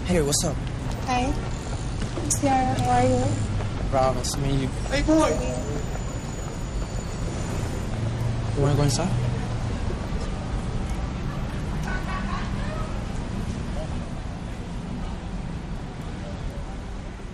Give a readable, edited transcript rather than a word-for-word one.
Hey, what's up? Hi. It's Yara. How are you? Proud, nice to meet you. Hey, boy. You wanna go inside?